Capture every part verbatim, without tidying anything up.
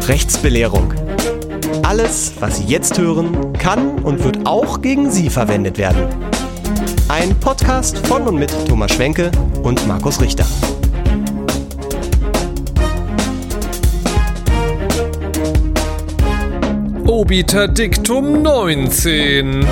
Rechtsbelehrung. Alles, was Sie jetzt hören, kann und wird auch gegen Sie verwendet werden. Ein Podcast von und mit Thomas Schwenke und Markus Richter. Obiter Dictum neunzehn.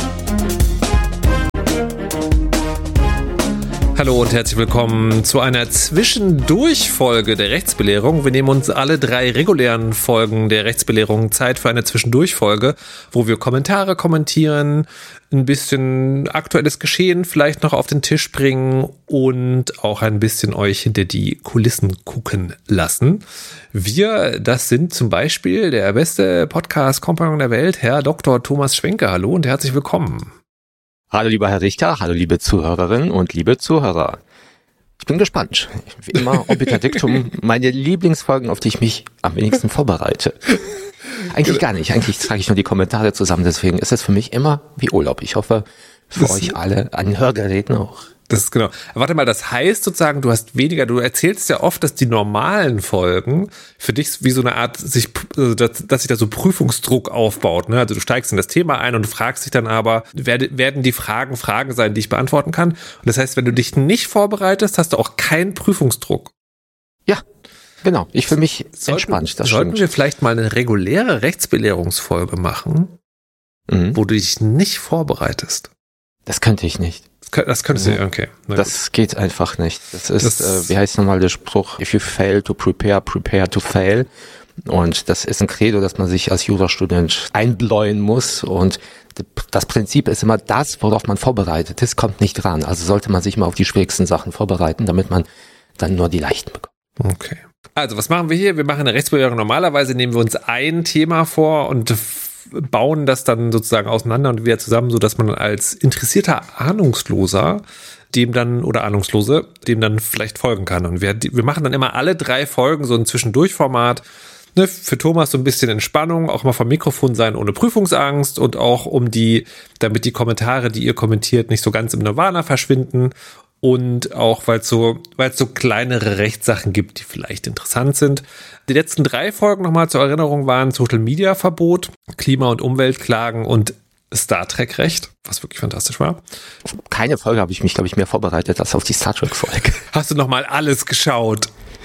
Hallo und herzlich willkommen zu einer Zwischendurchfolge der Rechtsbelehrung. Wir nehmen uns alle drei regulären Folgen der Rechtsbelehrung Zeit für eine Zwischendurchfolge, wo wir Kommentare kommentieren, ein bisschen aktuelles Geschehen vielleicht noch auf den Tisch bringen und auch ein bisschen euch hinter die Kulissen gucken lassen. Wir, das sind zum Beispiel der beste Podcast-Kompagnon der Welt, Herr Doktor Thomas Schwenke. Hallo und herzlich willkommen. Hallo lieber Herr Richter, hallo liebe Zuhörerinnen und liebe Zuhörer. Ich bin gespannt. Wie immer, Obiter Dictum, meine Lieblingsfolgen, auf die ich mich am wenigsten vorbereite. Eigentlich gar nicht, eigentlich trage ich nur die Kommentare zusammen, deswegen ist es für mich immer wie Urlaub. Ich hoffe, für das euch alle an Hörgeräten auch. Das ist genau. Warte mal, das heißt sozusagen, du hast weniger, du erzählst ja oft, dass die normalen Folgen für dich wie so eine Art, sich, dass, dass sich da so Prüfungsdruck aufbaut. Ne? Also du steigst in das Thema ein und fragst dich dann aber, werden die Fragen Fragen sein, die ich beantworten kann? Und das heißt, wenn du dich nicht vorbereitest, hast du auch keinen Prüfungsdruck. Ja, genau. Ich fühle mich sollten, entspannt. Das sollten stimmt. wir vielleicht mal eine reguläre Rechtsbelehrungsfolge machen, mhm. wo du dich nicht vorbereitest? Das könnte ich nicht. Das könntest du, okay. Na das gut. Geht einfach nicht. Das ist, das äh, wie heißt nochmal der Spruch? If you fail to prepare, prepare to fail. Und das ist ein Credo, dass man sich als Jurastudent einbläuen muss. Und das Prinzip ist immer das, worauf man vorbereitet ist, kommt nicht ran. Also sollte man sich mal auf die schwierigsten Sachen vorbereiten, damit man dann nur die leichten bekommt. Okay. Also was machen wir hier? Wir machen eine Rechtsbelehrung. Normalerweise nehmen wir uns ein Thema vor und bauen das dann sozusagen auseinander und wieder zusammen, sodass man als interessierter Ahnungsloser dem dann, oder Ahnungslose, dem dann vielleicht folgen kann. Und wir, wir machen dann immer alle drei Folgen so ein Zwischendurchformat. Ne, für Thomas so ein bisschen Entspannung, auch mal vom Mikrofon sein ohne Prüfungsangst und auch um die, damit die Kommentare, die ihr kommentiert, nicht so ganz im Nirvana verschwinden. Und auch, weil es so, weil es so kleinere Rechtssachen gibt, die vielleicht interessant sind. Die letzten drei Folgen nochmal zur Erinnerung waren Social-Media-Verbot, Klima- und Umweltklagen und Star Trek-Recht, was wirklich fantastisch war. Auf keine Folge habe ich mich, glaube ich, mehr vorbereitet als auf die Star Trek-Folge. Hast du nochmal alles geschaut?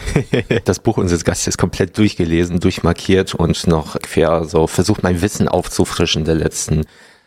Das Buch unseres Gastes komplett durchgelesen, durchmarkiert und noch quer so versucht, mein Wissen aufzufrischen der letzten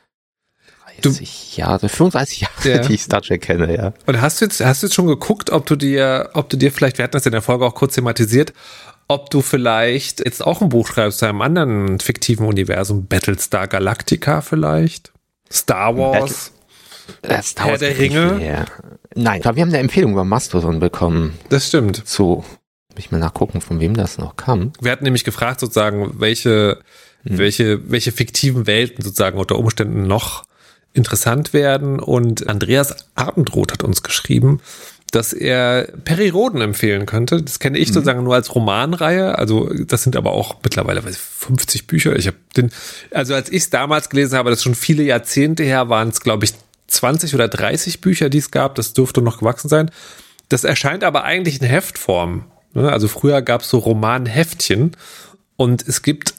dreißig Jahre, fünfunddreißig Jahre, ja. Die ich Star Trek kenne, ja. Und hast du jetzt, hast du jetzt schon geguckt, ob du dir, ob du dir vielleicht, wir hatten das in der Folge auch kurz thematisiert, ob du vielleicht jetzt auch ein Buch schreibst zu einem anderen fiktiven Universum, Battlestar Galactica vielleicht? Star Wars? Battle, Star Herr Wars der Ringe? Ja. Nein, aber wir haben eine Empfehlung über Mastodon bekommen. Das stimmt. So, muss ich mal nachgucken, von wem das noch kam. Wir hatten nämlich gefragt sozusagen, welche, hm. welche, welche fiktiven Welten sozusagen unter Umständen noch interessant werden, und Andreas Abendroth hat uns geschrieben, dass er Perry Rhodan empfehlen könnte. Das kenne ich mhm. sozusagen nur als Romanreihe, also das sind aber auch mittlerweile fünfzig Bücher. Ich habe den, also als ich es damals gelesen habe, das ist schon viele Jahrzehnte her, waren es glaube ich zwanzig oder dreißig Bücher, die es gab, das dürfte noch gewachsen sein. Das erscheint aber eigentlich in Heftform. Also früher gab es so Romanheftchen und es gibt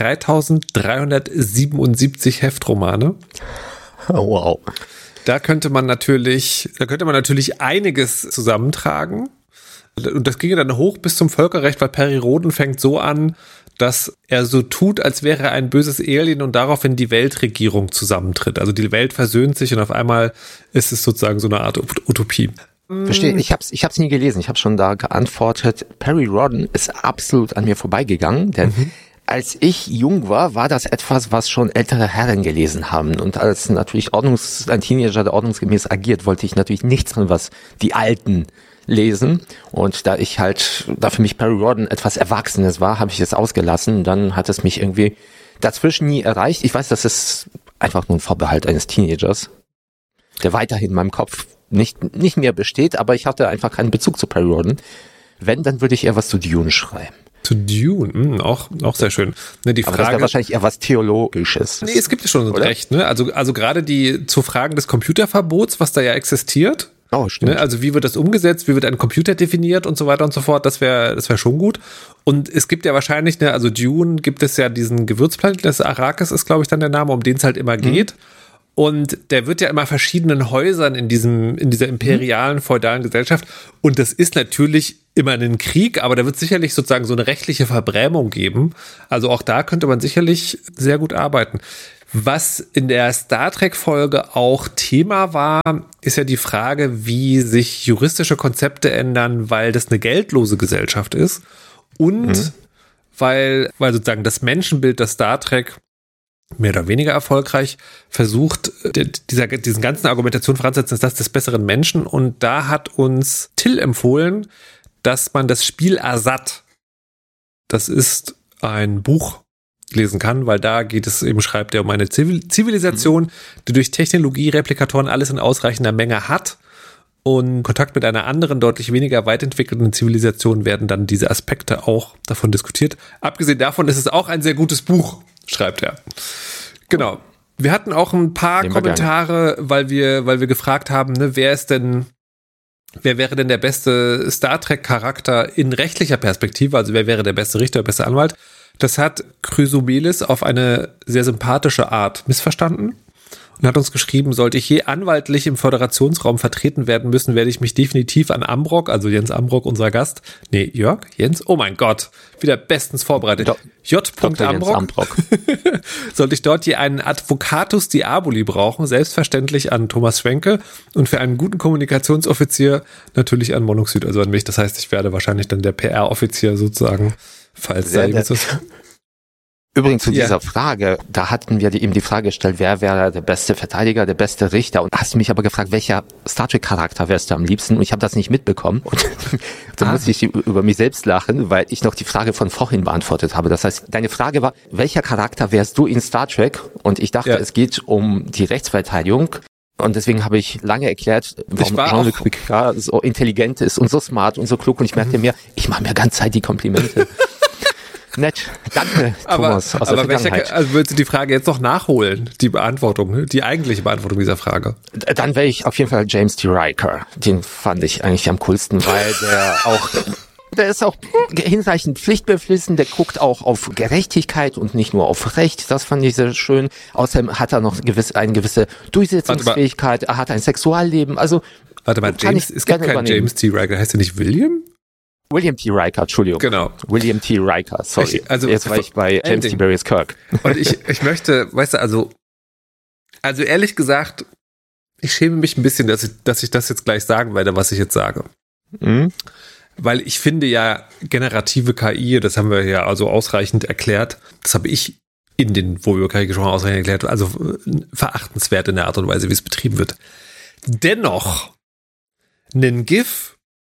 dreitausenddreihundertsiebenundsiebzig Heftromane. Oh, wow. Da könnte man natürlich, da könnte man natürlich einiges zusammentragen. Und das ginge dann hoch bis zum Völkerrecht, weil Perry Rhodan fängt so an, dass er so tut, als wäre er ein böses Alien und daraufhin die Weltregierung zusammentritt. Also die Welt versöhnt sich und auf einmal ist es sozusagen so eine Art Utopie. Verstehe, ich hab's, ich hab's nie gelesen, ich habe schon da geantwortet. Perry Rhodan ist absolut an mir vorbeigegangen, denn mhm. als ich jung war, war das etwas, was schon ältere Herren gelesen haben. Und als natürlich Ordnungs, ein Teenager, der ordnungsgemäß agiert, wollte ich natürlich nichts von was die Alten lesen. Und da ich halt, da für mich Perry Rhodan etwas Erwachsenes war, habe ich es ausgelassen. Dann hat es mich irgendwie dazwischen nie erreicht. Ich weiß, das ist einfach nur ein Vorbehalt eines Teenagers, der weiterhin in meinem Kopf nicht, nicht mehr besteht. Aber ich hatte einfach keinen Bezug zu Perry Rhodan. Wenn, dann würde ich eher was zu Dune schreiben. Zu Dune, mh, auch, auch sehr schön. Ne, die Aber Frage, das wäre wahrscheinlich eher was Theologisches. Nee, es gibt ja schon so recht, ne? Also, also gerade die, zu Fragen des Computerverbots, was da ja existiert, Oh, stimmt. Ne? Also wie wird das umgesetzt, wie wird ein Computer definiert und so weiter und so fort, das wäre das wäre schon gut. Und es gibt ja wahrscheinlich, ne, also Dune gibt es ja diesen Gewürzplaneten, das Arrakis ist, glaube ich, dann der Name, um den es halt immer mhm. geht. Und der wird ja immer verschiedenen Häusern in diesem, in dieser imperialen, mhm. feudalen Gesellschaft. Und das ist natürlich immer ein Krieg, aber da wird sicherlich sozusagen so eine rechtliche Verbrämung geben. Also auch da könnte man sicherlich sehr gut arbeiten. Was in der Star Trek-Folge auch Thema war, ist ja die Frage, wie sich juristische Konzepte ändern, weil das eine geldlose Gesellschaft ist. Und mhm. weil, weil sozusagen das Menschenbild, das Star Trek mehr oder weniger erfolgreich versucht, dieser, diesen ganzen Argumentation voranzusetzen, ist das des besseren Menschen. Und da hat uns Till empfohlen, dass man das Spiel Asat, das ist ein Buch, lesen kann, weil da geht es eben, schreibt er, um eine Zivilisation, die durch Technologie, Replikatoren alles in ausreichender Menge hat. Und Kontakt mit einer anderen, deutlich weniger weit entwickelten Zivilisation werden dann diese Aspekte auch davon diskutiert. Abgesehen davon ist es auch ein sehr gutes Buch, schreibt er. Genau. Wir hatten auch ein paar Kommentare, weil wir, weil wir gefragt haben, ne, wer ist denn, wer wäre denn der beste Star Trek-Charakter in rechtlicher Perspektive? Also wer wäre der beste Richter, der beste Anwalt? Das hat Chrysobelis auf eine sehr sympathische Art missverstanden und hat uns geschrieben, sollte ich je anwaltlich im Föderationsraum vertreten werden müssen, werde ich mich definitiv an Ambrock, also Jens Ambrock, unser Gast, nee, Jörg, Jens, oh mein Gott, wieder bestens vorbereitet, Do- J. Ambrock, Ambrock. Sollte ich dort je einen Advocatus Diaboli brauchen, selbstverständlich an Thomas Schwenke und für einen guten Kommunikationsoffizier natürlich an Monoxid, also an mich, das heißt, ich werde wahrscheinlich dann der P R-Offizier sozusagen, falls da irgendwas ist. Übrigens zu dieser ja. Frage, da hatten wir die, eben die Frage gestellt, wer wäre der beste Verteidiger, der beste Richter, und hast mich aber gefragt, welcher Star Trek Charakter wärst du am liebsten, und ich habe das nicht mitbekommen und dann ah. musste ich über mich selbst lachen, weil ich noch die Frage von vorhin beantwortet habe. Das heißt, deine Frage war, welcher Charakter wärst du in Star Trek, und ich dachte, ja. es geht um die Rechtsverteidigung. Und deswegen habe ich lange erklärt, warum Jean-Luc Picard so intelligent ist und so smart und so klug, und ich merkte mhm. mir, ich mache mir ganz Zeit die Komplimente. Nett, danke, Thomas. Aber, aber welcher, also würdest du die Frage jetzt noch nachholen, die Beantwortung, die eigentliche Beantwortung dieser Frage? Dann wäre ich auf jeden Fall James T. Riker. Den fand ich eigentlich am coolsten, weil der auch, der ist auch hinreichend pflichtbeflissen, der guckt auch auf Gerechtigkeit und nicht nur auf Recht. Das fand ich sehr schön. Außerdem hat er noch gewisse, eine gewisse Durchsetzungsfähigkeit, er hat ein Sexualleben, also. Warte mal, James, es gibt keinen James T. Riker, heißt er nicht William? William T. Riker, Entschuldigung. Genau. William T. Riker, sorry. Ich, also, Jetzt war ich bei James T. Tiberius Kirk. Und ich, ich möchte, weißt du, also, also ehrlich gesagt, ich schäme mich ein bisschen, dass ich, dass ich das jetzt gleich sagen werde, was ich jetzt sage. Mhm. Weil ich finde ja, generative K I, das haben wir ja also ausreichend erklärt, das habe ich in den Wo-K I schon ausreichend erklärt, also verachtenswert in der Art und Weise, wie es betrieben wird. Dennoch, einen GIF,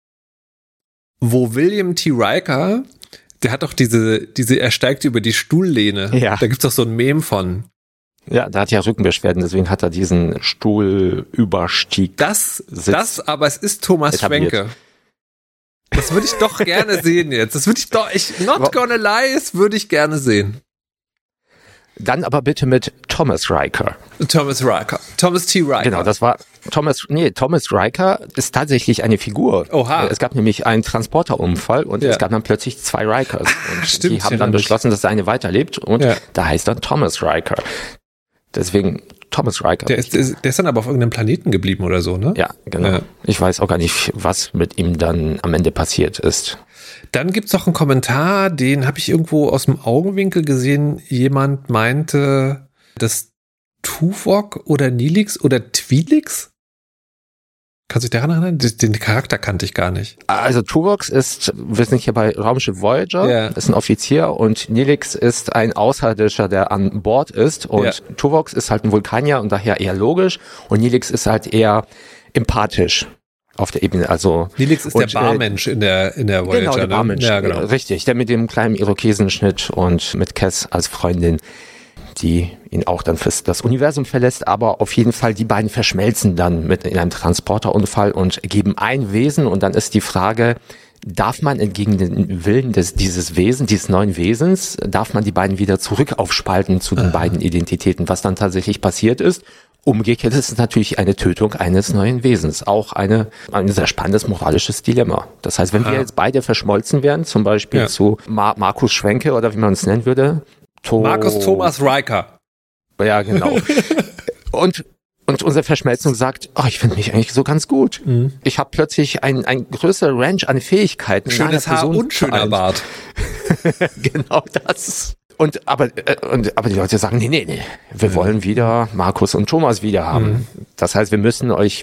wo William T. Riker, der hat doch diese, diese, er steigt über die Stuhllehne. Ja. Da gibt's doch so ein Meme von. Ja, da hat ja Rückenbeschwerden, deswegen hat er diesen Stuhlüberstieg. Das, das, aber es ist Thomas etabliert. Schwenke. Das würde ich doch gerne sehen jetzt. Das würde ich doch, ich, not gonna lie, das würde ich gerne sehen. Dann aber bitte mit Thomas Riker. Thomas Riker. Thomas T. Riker. Genau, das war Thomas, nee, Thomas Riker ist tatsächlich eine Figur. Oha. Es gab nämlich einen Transporterunfall und ja. es gab dann plötzlich zwei Rikers. Ah, und stimmt, die haben dann beschlossen, dass der eine weiterlebt und ja. da heißt dann Thomas Riker. Deswegen Thomas Riker. Der ist, der ist dann aber auf irgendeinem Planeten geblieben oder so, ne? Ja, genau. Ja. Ich weiß auch gar nicht, was mit ihm dann am Ende passiert ist. Dann gibt's noch einen Kommentar, den habe ich irgendwo aus dem Augenwinkel gesehen. Jemand meinte, dass Tuvok oder Nilix oder Twi'lix? Kannst du dich daran erinnern? Den Charakter kannte ich gar nicht. Also Tuvok ist, wir sind hier bei Raumschiff Voyager, ja. ist ein Offizier, und Nilix ist ein Außerirdischer, der an Bord ist, und ja. Tuvok ist halt ein Vulkanier und daher eher logisch, und Nilix ist halt eher empathisch. Auf der Ebene, also. Nilix ist und, der Barmensch in der, in der Voyager. Genau, der Barmensch. Ja, genau. Richtig. Der mit dem kleinen Irokesenschnitt und mit Cass als Freundin, die ihn auch dann fürs das Universum verlässt, aber auf jeden Fall die beiden verschmelzen dann mit in einem Transporterunfall und geben ein Wesen, und dann ist die Frage, darf man entgegen den Willen des, dieses Wesens, dieses neuen Wesens, darf man die beiden wieder zurück aufspalten zu den Aha. beiden Identitäten, was dann tatsächlich passiert ist. Umgekehrt ist es natürlich eine Tötung eines neuen Wesens, auch eine, ein sehr spannendes moralisches Dilemma. Das heißt, wenn Aha. wir jetzt beide verschmolzen wären, zum Beispiel ja. zu Mar- Markus Schwenke oder wie man es nennen würde. To- Markus Thomas Riker. Ja, genau. und Und unsere Verschmelzung sagt, oh, ich finde mich eigentlich so ganz gut. Mhm. Ich habe plötzlich ein, ein größerer Range an Fähigkeiten. Schönes Haar und schöner Bart. Genau das. Und aber, äh, und aber die Leute sagen, nee, nee, nee, wir mhm. wollen wieder Markus und Thomas wieder haben. Mhm. Das heißt, wir müssen euch